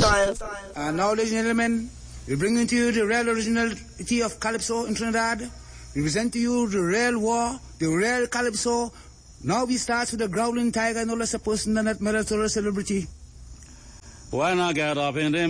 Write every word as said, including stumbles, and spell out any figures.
style. And now, ladies and gentlemen, we bring into you the real originality of Calypso in Trinidad. We present to you the real war, the real Calypso. Now we start with the growling tiger, no less a person than that meritorious celebrity. Why not get up in them?